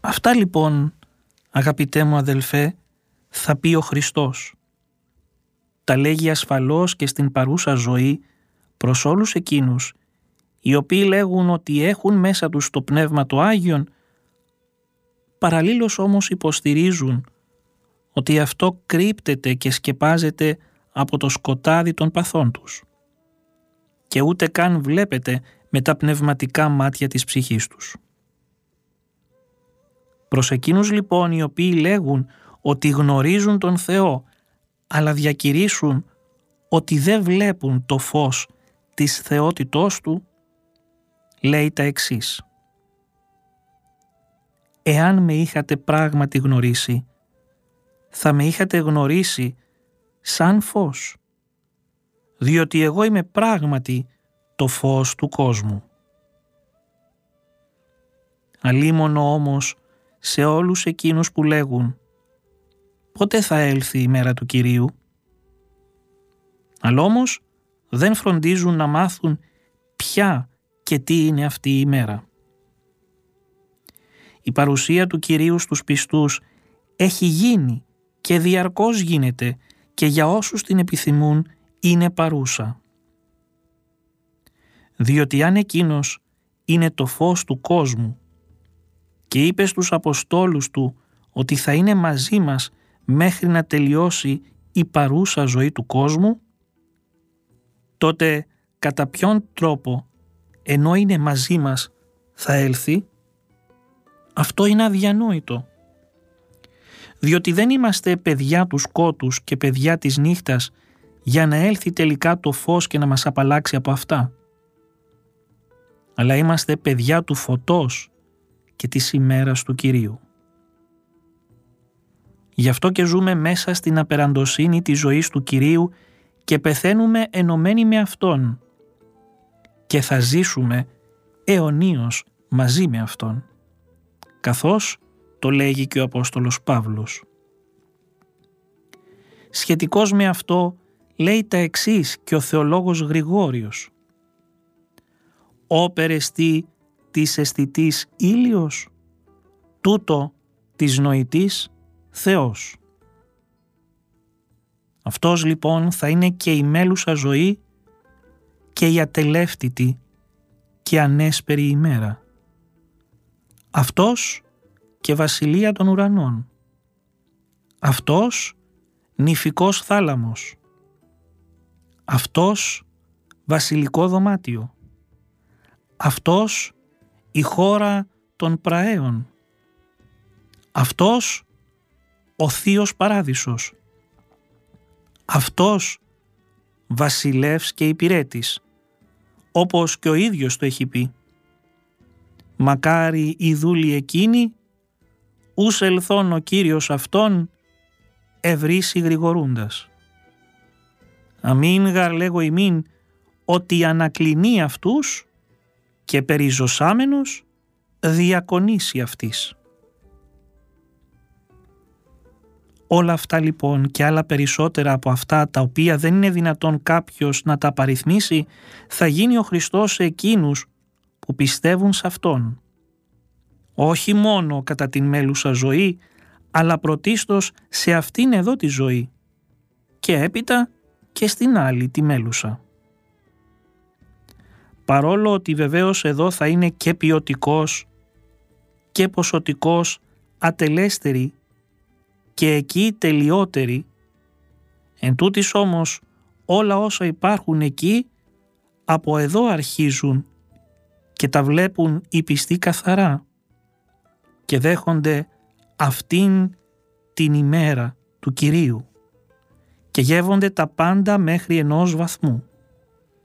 Αυτά λοιπόν, αγαπητέ μου αδελφέ, θα πει ο Χριστός. Τα λέγει ασφαλώς και στην παρούσα ζωή προς όλους εκείνους οι οποίοι λέγουν ότι έχουν μέσα τους το Πνεύμα το Άγιον, παραλλήλως όμως υποστηρίζουν ότι αυτό κρύπτεται και σκεπάζεται από το σκοτάδι των παθών τους και ούτε καν βλέπετε με τα πνευματικά μάτια της ψυχής τους. Προς εκείνους λοιπόν οι οποίοι λέγουν ότι γνωρίζουν τον Θεό αλλά διακηρύσουν ότι δεν βλέπουν το φως της θεότητός Του, λέει τα εξής: «Εάν με είχατε πράγματι γνωρίσει, θα με είχατε γνωρίσει σαν φως, διότι εγώ είμαι πράγματι το φως του κόσμου». Αλίμονο όμως σε όλους εκείνους που λέγουν «Πότε θα έλθει η μέρα του Κυρίου?» Αλλά όμως δεν φροντίζουν να μάθουν ποια και τι είναι αυτή η μέρα. Η παρουσία του Κυρίου στους πιστούς έχει γίνει και διαρκώς γίνεται και για όσους την επιθυμούν είναι παρούσα. Διότι αν εκείνος είναι το φως του κόσμου και είπε στους Αποστόλους Του ότι θα είναι μαζί μας μέχρι να τελειώσει η παρούσα ζωή του κόσμου, τότε κατά ποιον τρόπο ενώ είναι μαζί μας θα έλθει? Αυτό είναι αδιανόητο. Διότι δεν είμαστε παιδιά του σκότους και παιδιά της νύχτας για να έλθει τελικά το φως και να μας απαλλάξει από αυτά. Αλλά είμαστε παιδιά του φωτός και της ημέρας του Κυρίου. Γι' αυτό και ζούμε μέσα στην απεραντοσύνη της ζωής του Κυρίου και πεθαίνουμε ενωμένοι με Αυτόν και θα ζήσουμε αιωνίως μαζί με Αυτόν, καθώς το λέγει και ο Απόστολος Παύλος. Σχετικώς με αυτό λέει τα εξής και ο θεολόγος Γρηγόριος: «Όπερ εστί της αισθητής ήλιος, τούτο της νοητής Θεός». Αυτός λοιπόν θα είναι και η μέλουσα ζωή και η ατελεύτητη και ανέσπερη ημέρα. Αυτός και βασιλεία των ουρανών. Αυτός νηφικός θάλαμος. Αυτός βασιλικό δωμάτιο. Αυτός η χώρα των πραέων. Αυτός ο θείος παράδεισος. Αυτός βασιλεύς και υπηρέτης, όπως και ο ίδιος το έχει πει. «Μακάρι οι δούλοι εκείνοι, ους ελθόν ο Κύριος αυτόν, ευρύσει γρηγορούντας. Αμήν γαρ λέγω ημίν, ότι ανακλινεί αυτούς και περιζωσάμενος διακονήσει αυτής». Όλα αυτά λοιπόν και άλλα περισσότερα από αυτά τα οποία δεν είναι δυνατόν κάποιος να τα απαριθμίσει, θα γίνει ο Χριστός σε εκείνους που πιστεύουν σε Αυτόν. Όχι μόνο κατά την μέλουσα ζωή, αλλά πρωτίστως σε αυτήν εδώ τη ζωή και έπειτα και στην άλλη τη μέλουσα. Παρόλο ότι βεβαίως εδώ θα είναι και ποιοτικός και ποσοτικός ατελέστερη και εκεί τελειότερη, εν τούτης όμως όλα όσα υπάρχουν εκεί από εδώ αρχίζουν και τα βλέπουν οι πιστοί καθαρά και δέχονται αυτήν την ημέρα του Κυρίου και γεύονται τα πάντα μέχρι ενός βαθμού.